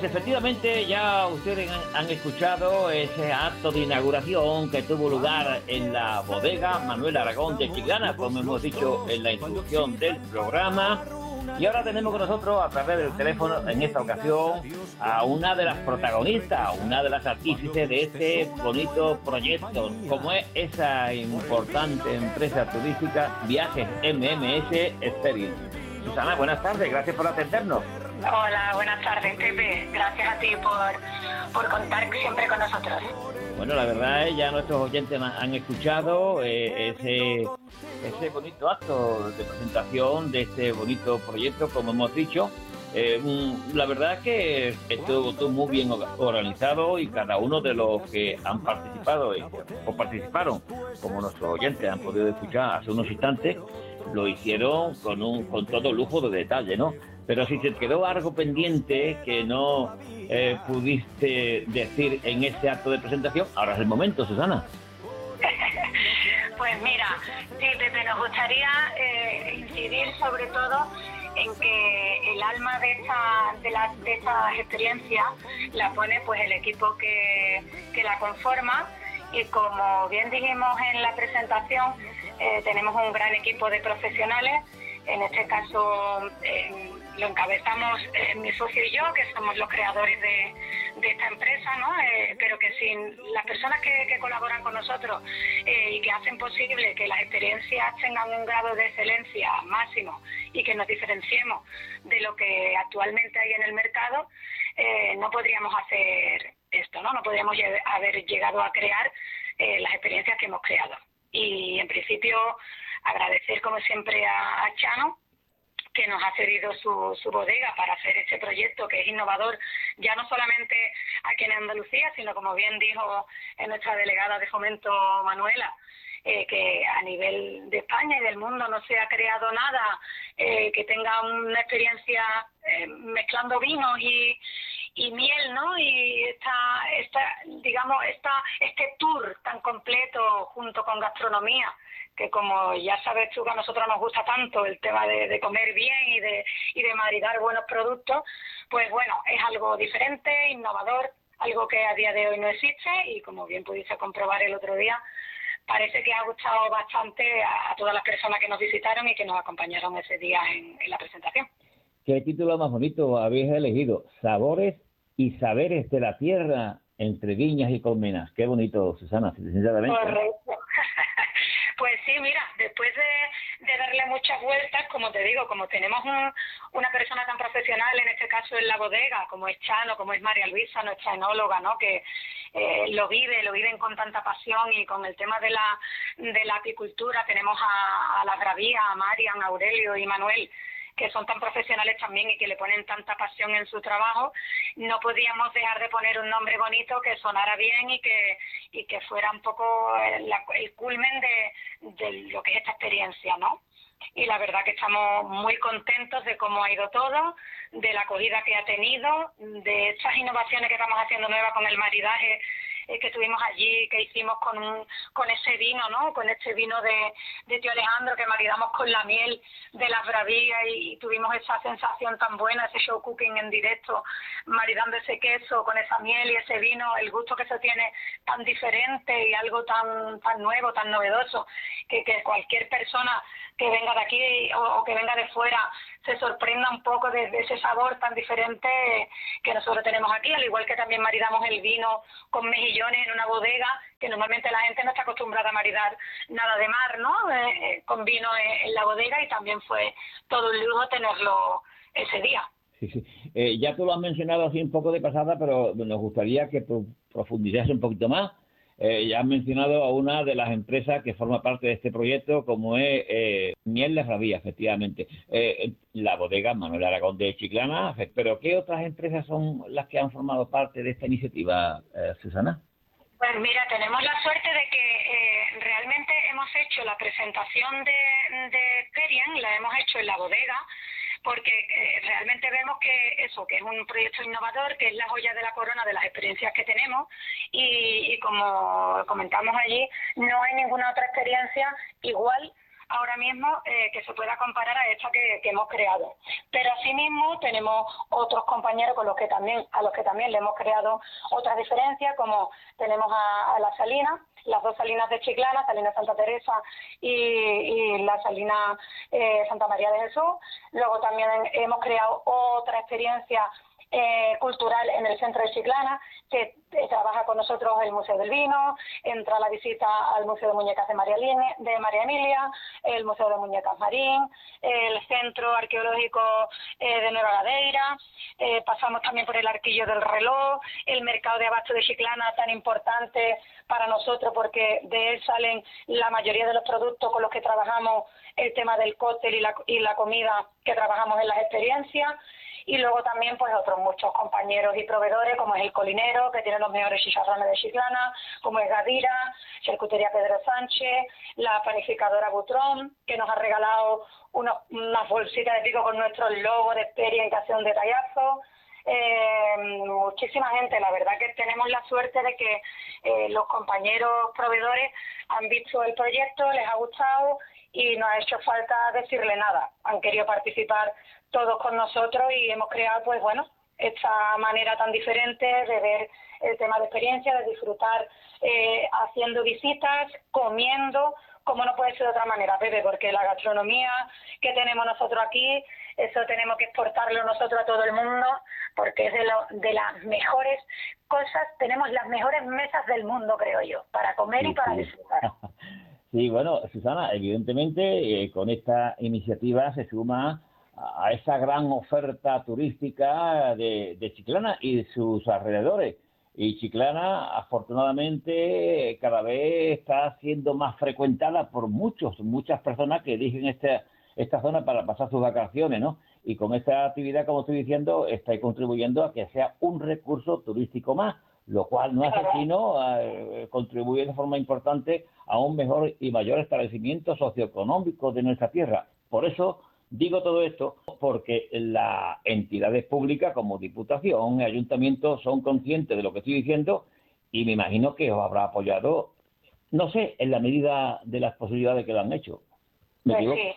efectivamente ya ustedes han escuchado ese acto de inauguración que tuvo lugar en la bodega Manuel Aragón de Chiclana, como hemos dicho en la introducción del programa. Y ahora tenemos con nosotros a través del teléfono, en esta ocasión, a una de las protagonistas, una de las artífices de este bonito proyecto, como es esa importante empresa turística Viajes MMS Experience. Susana, buenas tardes, gracias por atendernos. Hola, buenas tardes, Pepe. Gracias a ti por contar siempre con nosotros. Bueno, la verdad es ya nuestros oyentes han escuchado ese bonito acto de presentación de este bonito proyecto, como hemos dicho. La verdad es que estuvo muy bien organizado y cada uno de los que han participado o participaron, como nuestros oyentes han podido escuchar hace unos instantes, lo hicieron con todo lujo de detalle, ¿no? Pero si te quedó algo pendiente que no pudiste decir en ese acto de presentación, ahora es el momento, Susana. Pues mira, sí, Pepe, nos gustaría incidir sobre todo en que el alma de estas experiencias la pone pues el equipo que la conforma, y como bien dijimos en la presentación, tenemos un gran equipo de profesionales. En este caso lo encabezamos mi socio y yo, que somos los creadores de esta empresa, ¿no? Pero que sin las personas que colaboran con nosotros y que hacen posible que las experiencias tengan un grado de excelencia máximo y que nos diferenciemos de lo que actualmente hay en el mercado, no podríamos hacer esto, ¿no? No podríamos haber llegado a crear las experiencias que hemos creado. Y en principio agradecer como siempre a Chano, que nos ha cedido su bodega para hacer este proyecto que es innovador, ya no solamente aquí en Andalucía, sino como bien dijo nuestra delegada de fomento, Manuela, que a nivel de España y del mundo no se ha creado nada que tenga una experiencia mezclando vinos y miel, ¿no? Y este tour tan completo junto con gastronomía, que como ya sabes tú, que a nosotros nos gusta tanto el tema de comer bien y de maridar buenos productos, pues bueno, es algo diferente, innovador, algo que a día de hoy no existe, y como bien pudiste comprobar el otro día, parece que ha gustado bastante a todas las personas que nos visitaron y que nos acompañaron ese día en la presentación. ¿Qué título más bonito habéis elegido? Sabores y saberes de la tierra entre viñas y colmenas. Qué bonito, Susana, sinceramente. Correcto. Pues sí, mira, después de darle muchas vueltas, como te digo, como tenemos una persona tan profesional, en este caso en la bodega, como es Chano, como es María Luisa, nuestra enóloga, ¿no? Que lo viven con tanta pasión, y con el tema de la apicultura tenemos a la Bravía, a Marian, a Aurelio y Manuel, que son tan profesionales también y que le ponen tanta pasión en su trabajo. No podíamos dejar de poner un nombre bonito que sonara bien y que fuera un poco el culmen de lo que es esta experiencia, ¿no? Y la verdad que estamos muy contentos de cómo ha ido todo, de la acogida que ha tenido, de estas innovaciones que estamos haciendo nuevas con el maridaje que tuvimos allí, que hicimos con ese vino, ¿no? Con este vino de Tío Alejandro, que maridamos con la miel de las Bravías, y tuvimos esa sensación tan buena, ese show cooking en directo, maridando ese queso con esa miel y ese vino, el gusto que se tiene tan diferente y algo tan nuevo, tan novedoso, que cualquier persona que venga de aquí o que venga de fuera se sorprenda un poco de ese sabor tan diferente que nosotros tenemos aquí, al igual que también maridamos el vino con mejillones en una bodega, que normalmente la gente no está acostumbrada a maridar nada de mar, ¿no? Con vino en la bodega, y también fue todo un lujo tenerlo ese día. Sí. Ya tú lo has mencionado así un poco de pasada, pero nos gustaría que profundizase un poquito más. Ya has mencionado a una de las empresas que forma parte de este proyecto, como es Miel de Rabía, efectivamente. La bodega Manuel Aragón de Chiclana, pero ¿qué otras empresas son las que han formado parte de esta iniciativa, Susana? Pues mira, tenemos la suerte de que realmente hemos hecho la presentación de Experian, la hemos hecho en la bodega, porque realmente vemos que es un proyecto innovador, que es la joya de la corona de las experiencias que tenemos, y como comentamos allí, no hay ninguna otra experiencia igual ahora mismo que se pueda comparar a esta que hemos creado. Pero asimismo tenemos otros compañeros a los que también le hemos creado otras diferencias, como tenemos a la Salina, las dos salinas de Chiclana, Salina Santa Teresa y la Salina Santa María de Jesús. Luego también hemos creado otra experiencia cultural en el centro de Chiclana, que trabaja con nosotros el Museo del Vino, entra la visita al Museo de Muñecas de María Emilia, el Museo de Muñecas Marín, el Centro Arqueológico de Nueva Gadeira, pasamos también por el Arquillo del Reloj, el Mercado de Abasto de Chiclana, tan importante para nosotros porque de él salen la mayoría de los productos con los que trabajamos, el tema del cóctel y la comida que trabajamos en las experiencias. Y luego también pues otros muchos compañeros y proveedores, como es el Colinero, que tiene los mejores chicharrones de Chiclana, como es Gadira, Charcutería Pedro Sánchez, la panificadora Butrón, que nos ha regalado unas bolsitas de pico con nuestro logo de experimentación de detallazo. Muchísima gente, la verdad que tenemos la suerte de que los compañeros proveedores han visto el proyecto, les ha gustado y no ha hecho falta decirle nada, han querido participar todos con nosotros y hemos creado pues bueno, esta manera tan diferente de ver el tema de experiencia, de disfrutar haciendo visitas, comiendo, como no puede ser de otra manera, Pepe, porque la gastronomía que tenemos nosotros aquí, eso tenemos que exportarlo nosotros a todo el mundo, porque es de las mejores cosas, tenemos las mejores mesas del mundo, creo yo, para comer y para disfrutar. Sí, bueno, Susana, evidentemente con esta iniciativa se suma a esa gran oferta turística de Chiclana y de sus alrededores. Y Chiclana, afortunadamente, cada vez está siendo más frecuentada por muchas personas que eligen esta zona para pasar sus vacaciones, ¿no? Y con esta actividad, como estoy diciendo, está contribuyendo a que sea un recurso turístico más, lo cual no hace sino contribuir de forma importante a un mejor y mayor establecimiento socioeconómico de nuestra tierra. Por eso digo todo esto, porque las entidades públicas como Diputación y Ayuntamiento son conscientes de lo que estoy diciendo y me imagino que os habrá apoyado, no sé, en la medida de las posibilidades que lo han hecho. Pues sí,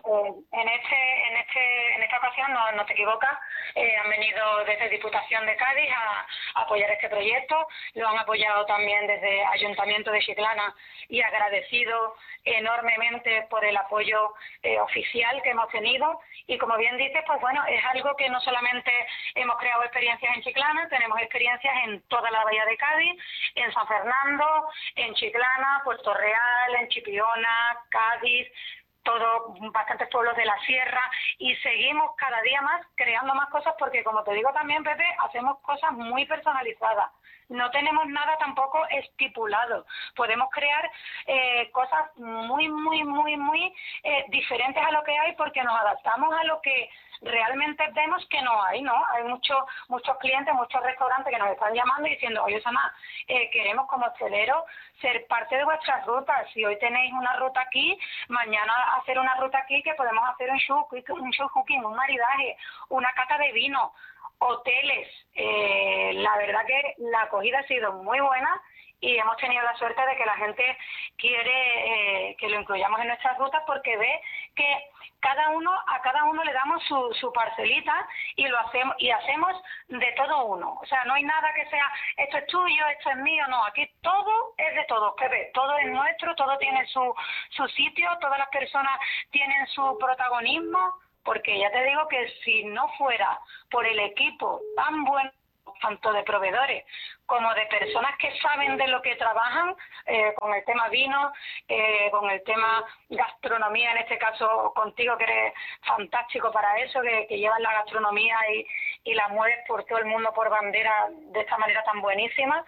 en esta ocasión no te equivocas, han venido desde Diputación de Cádiz a apoyar este proyecto, lo han apoyado también desde Ayuntamiento de Chiclana y agradecido enormemente por el apoyo oficial que hemos tenido y como bien dices, pues bueno, es algo que no solamente hemos creado experiencias en Chiclana, tenemos experiencias en toda la bahía de Cádiz, en San Fernando, en Chiclana, Puerto Real, en Chipiona, Cádiz, bastantes pueblos de la sierra y seguimos cada día más creando más cosas porque como te digo también, Pepe, hacemos cosas muy personalizadas. No tenemos nada tampoco estipulado. Podemos crear cosas muy diferentes a lo que hay porque nos adaptamos a lo que realmente vemos que no hay, ¿no? Hay muchos clientes, muchos restaurantes que nos están llamando y diciendo, oye, Susana, queremos como hosteleros ser parte de vuestras rutas. Si hoy tenéis una ruta aquí, mañana hacer una ruta aquí que podemos hacer un show cooking, un maridaje, una cata de vino, hoteles. La verdad que la acogida ha sido muy buena y hemos tenido la suerte de que la gente quiere que lo incluyamos en nuestras rutas porque ve que a cada uno le damos su parcelita y hacemos de todo uno. O sea, no hay nada que sea esto es tuyo, esto es mío, no, aquí todo es de todos, Pepe, todo es nuestro, todo tiene su sitio, todas las personas tienen su protagonismo, porque ya te digo que si no fuera por el equipo tan bueno, tanto de proveedores como de personas que saben de lo que trabajan, con el tema vino, con el tema gastronomía, en este caso contigo que eres fantástico para eso, que llevas la gastronomía y la mueves por todo el mundo por bandera de esta manera tan buenísima.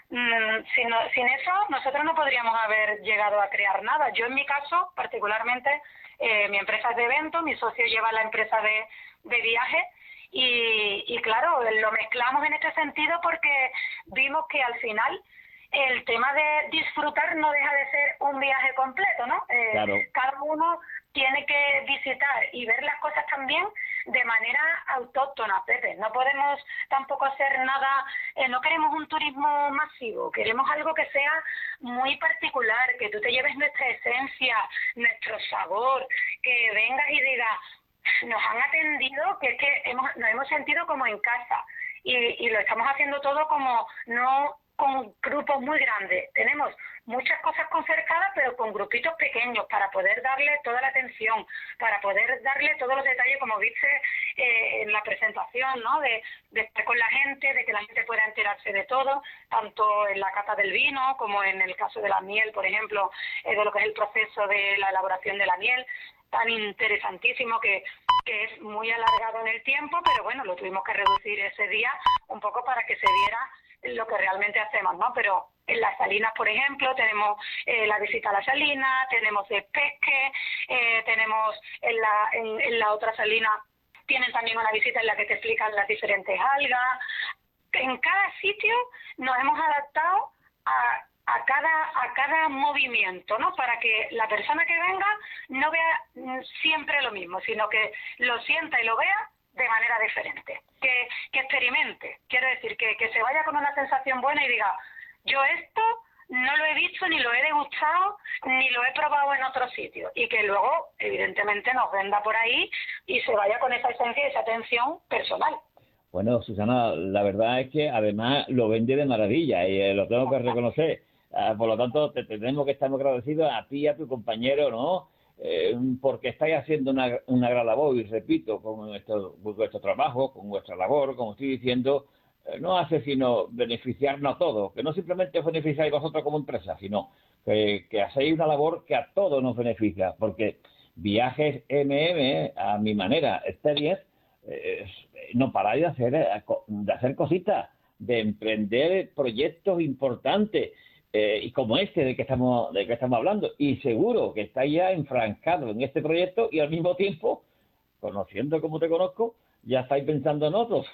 Sin eso nosotros no podríamos haber llegado a crear nada. Yo en mi caso particularmente, mi empresa es de eventos, mi socio lleva la empresa de viajes. Y claro, lo mezclamos en este sentido porque vimos que al final el tema de disfrutar no deja de ser un viaje completo, ¿no? Claro. Cada uno tiene que visitar y ver las cosas también de manera autóctona, Pepe. No podemos tampoco hacer nada, no queremos un turismo masivo, queremos algo que sea muy particular, que tú te lleves nuestra esencia, nuestro sabor, que vengas y digas, nos han atendido, que es que nos hemos sentido como en casa, y lo estamos haciendo todo como no con grupos muy grandes. Tenemos muchas cosas concertadas, pero con grupitos pequeños, para poder darle toda la atención, para poder darle todos los detalles, como viste en la presentación, ¿no? De estar con la gente, de que la gente pueda enterarse de todo, tanto en la cata del vino como en el caso de la miel, por ejemplo, de lo que es el proceso de la elaboración de la miel, tan interesantísimo que es muy alargado en el tiempo, pero bueno, lo tuvimos que reducir ese día un poco para que se viera lo que realmente hacemos, ¿no? Pero en las salinas, por ejemplo, tenemos la visita a la salina, tenemos el pesque, tenemos en la otra salina, tienen también una visita en la que te explican las diferentes algas. En cada sitio nos hemos adaptado a cada movimiento, ¿no? Para que la persona que venga no vea siempre lo mismo, sino que lo sienta y lo vea de manera diferente, que experimente, quiero decir, que se vaya con una sensación buena y diga, yo esto no lo he visto, ni lo he degustado, ni lo he probado en otro sitio, y que luego, evidentemente, nos venda por ahí y se vaya con esa esencia y esa atención personal. Bueno, Susana, la verdad es que además lo vende de maravilla y lo tengo que reconocer. Por lo tanto, te tenemos que estar muy agradecidos a ti y a tu compañero, ¿no? Porque estáis haciendo una gran labor, y repito, con vuestro trabajo, con vuestra labor, como estoy diciendo, no hace sino beneficiarnos a todos, que no simplemente os beneficiáis vosotros como empresa, sino que hacéis una labor que a todos nos beneficia, porque Viajes MM, a mi manera, Experience, no paráis de hacer cositas, de emprender proyectos importantes, y como este de que estamos hablando, y seguro que estáis ya enfrancados en este proyecto y al mismo tiempo, conociendo como te conozco, ya estáis pensando en otros.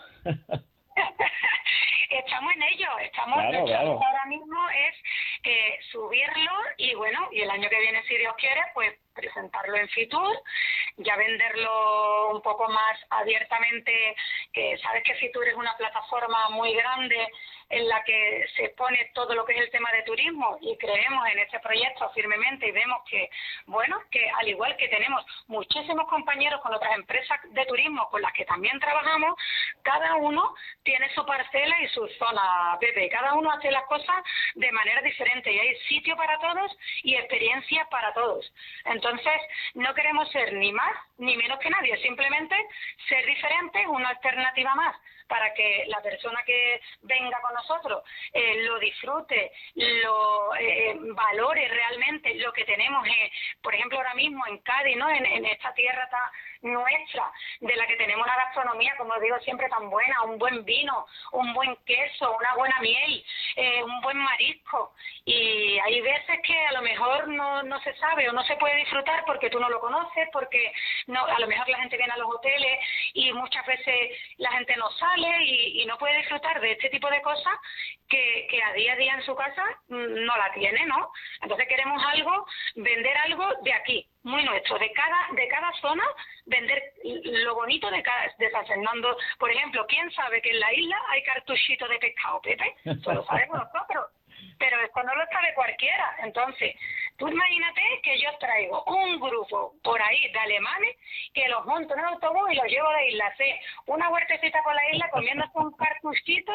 Estamos en ello, Claro. ahora mismo es subirlo y bueno, y el año que viene, si Dios quiere, pues presentarlo en Fitur, ya venderlo un poco más abiertamente, que sabes que Fitur es una plataforma muy grande en la que se pone todo lo que es el tema de turismo, y creemos en este proyecto firmemente y vemos que, bueno, que al igual que tenemos muchísimos compañeros con otras empresas de turismo con las que también trabajamos, cada uno tiene su parcela y su zona, Pepe, cada uno hace las cosas de manera diferente y hay sitio para todos y experiencia para todos. Entonces, no queremos ser ni más ni menos que nadie, simplemente ser diferentes, una alternativa más para que la persona que venga con nosotros lo disfrute, lo valore realmente lo que tenemos, por ejemplo, ahora mismo en Cádiz, ¿no? En esta tierra nuestra, de la que tenemos una gastronomía, como digo siempre, tan buena, un buen vino, un buen queso, una buena miel, un buen marisco, y hay veces que a lo mejor no se sabe o no se puede disfrutar porque tú no lo conoces, porque no, a lo mejor la gente viene a los hoteles y muchas veces la gente no sale y no puede disfrutar de este tipo de cosas que a día en su casa no la tiene, ¿no? Entonces queremos vender algo de aquí, muy nuestro, de cada zona, vender lo bonito de San Fernando. Por ejemplo, ¿quién sabe que en la isla hay cartuchito de pescado, Pepe? Eso lo sabemos nosotros, pero esto no lo sabe cualquiera. Entonces, tú imagínate que yo traigo un grupo por ahí de alemanes que los monto en un autobús y los llevo a la isla, hace una huertecita por la isla comiéndose un cartuchito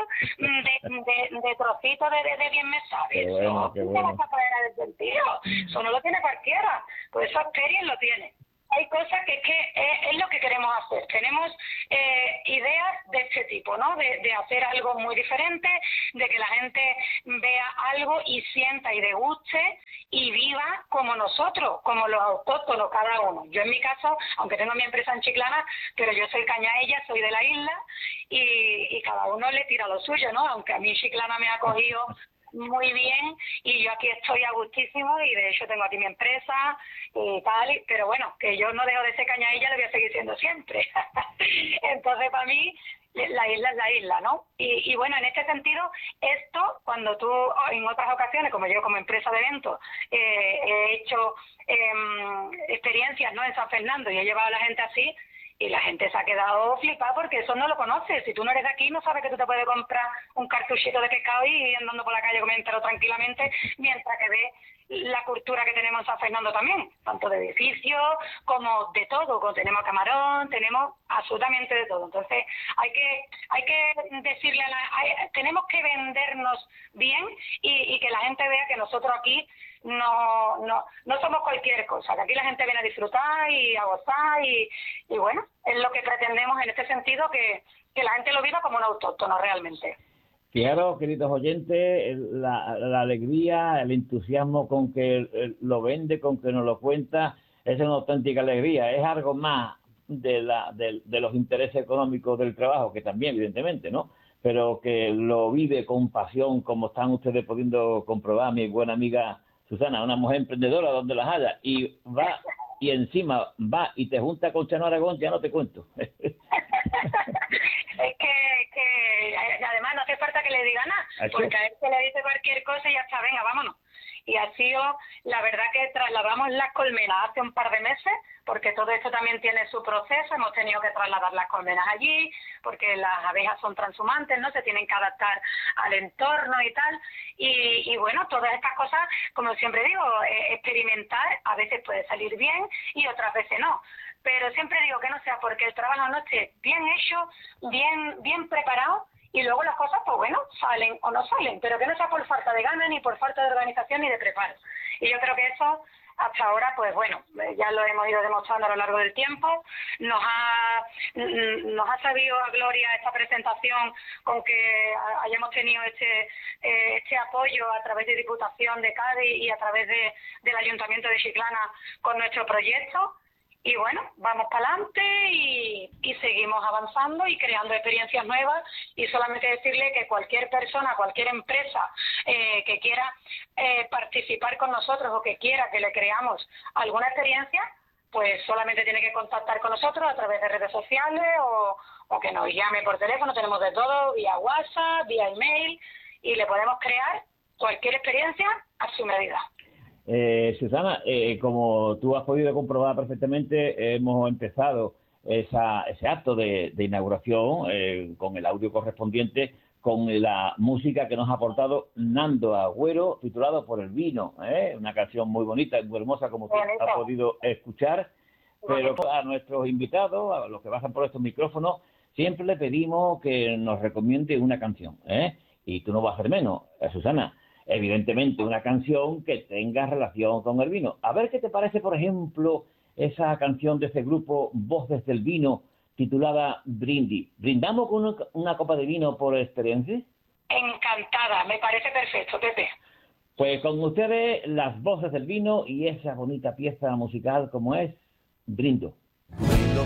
de trocito de bien mesado. Bueno, qué bueno. Vas a traer del tío. Eso no lo tiene cualquiera, pues eso Experience lo tiene. Hay cosas que es lo que queremos hacer. Tenemos ideas de este tipo, ¿no? De hacer algo muy diferente, de que la gente vea algo y sienta y deguste y viva como nosotros, como los autóctonos cada uno. Yo en mi caso, aunque tengo mi empresa en Chiclana, pero yo soy cañaella, soy de la isla y cada uno le tira lo suyo, ¿no? Aunque a mí Chiclana me ha cogido muy bien y yo aquí estoy a gustísimo y de hecho tengo aquí mi empresa y tal, pero bueno, que yo no dejo de ser cañailla, lo voy a seguir siendo siempre. Entonces para mí la isla es la isla, ¿no? Y bueno, en este sentido, esto, cuando tú, en otras ocasiones, como yo como empresa de eventos, he hecho experiencias, ¿no?, en San Fernando, y he llevado a la gente así, y la gente se ha quedado flipada porque eso no lo conoces. Si tú no eres de aquí, no sabes que tú te puedes comprar un cartuchito de pescado y ir andando por la calle comiéndolo tranquilamente, mientras que ves la cultura que tenemos en San Fernando también, tanto de edificios como de todo, como tenemos camarón, tenemos absolutamente de todo. Entonces hay que decirle tenemos que vendernos bien y que la gente vea que nosotros aquí no somos cualquier cosa, que aquí la gente viene a disfrutar y a gozar y bueno, es lo que pretendemos en este sentido, que la gente lo viva como un autóctono realmente. Fijaros, queridos oyentes, la alegría, el entusiasmo con que lo vende, con que nos lo cuenta, es una auténtica alegría. Es algo más de los intereses económicos del trabajo, que también, evidentemente, ¿no? Pero que lo vive con pasión, como están ustedes pudiendo comprobar, mi buena amiga Susana, una mujer emprendedora donde las haya, y encima va y te junta con Chano Aragón, ya no te cuento. Es que además no hace falta que le diga nada, porque a él se le dice cualquier cosa y ya está, venga, vámonos. Y ha sido, la verdad, que trasladamos las colmenas hace un par de meses, porque todo esto también tiene su proceso, hemos tenido que trasladar las colmenas allí, porque las abejas son transhumantes, ¿no?, se tienen que adaptar al entorno y tal, y bueno, todas estas cosas, como siempre digo, experimentar, a veces puede salir bien y otras veces no. Pero siempre digo que no sea porque el trabajo no esté bien hecho, bien preparado, y luego las cosas, pues bueno, salen o no salen, pero que no sea por falta de ganas, ni por falta de organización, ni de preparo. Y yo creo que eso, hasta ahora, pues bueno, ya lo hemos ido demostrando a lo largo del tiempo. Nos ha sabido a gloria esta presentación, con que hayamos tenido este apoyo a través de Diputación de Cádiz y a través del Ayuntamiento de Chiclana con nuestro proyecto. Y bueno, vamos para adelante y seguimos avanzando y creando experiencias nuevas, y solamente decirle que cualquier persona, cualquier empresa que quiera participar con nosotros o que quiera que le creamos alguna experiencia, pues solamente tiene que contactar con nosotros a través de redes sociales o que nos llame por teléfono, tenemos de todo, vía WhatsApp, vía email, y le podemos crear cualquier experiencia a su medida. Susana, como tú has podido comprobar perfectamente, hemos empezado ese acto de inauguración con el audio correspondiente, con la música que nos ha aportado Nando Agüero, titulado Por el Vino, una canción muy bonita y muy hermosa, como tú has podido escuchar. Pero a nuestros invitados, a los que bajan por estos micrófonos, siempre le pedimos que nos recomiende una canción, y tú no vas a hacer menos, Susana. Evidentemente una canción que tenga relación con el vino. A ver qué te parece, por ejemplo, esa canción de ese grupo Voces del Vino, titulada Brindis. ¿Brindamos con una copa de vino por experiencia? Encantada, me parece perfecto, Pepe. Pues con ustedes, las Voces del Vino y esa bonita pieza musical como es Brindo.